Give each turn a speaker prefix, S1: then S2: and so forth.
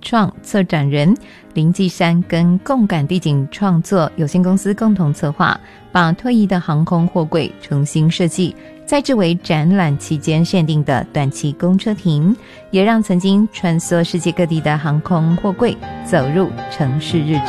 S1: 创策展人林继山跟共感地景创作有限公司共同策划，把退役的航空货柜重新设计，再制为展览期间限定的短期公车亭，也让曾经穿梭世界各地的航空货柜走入城市日常。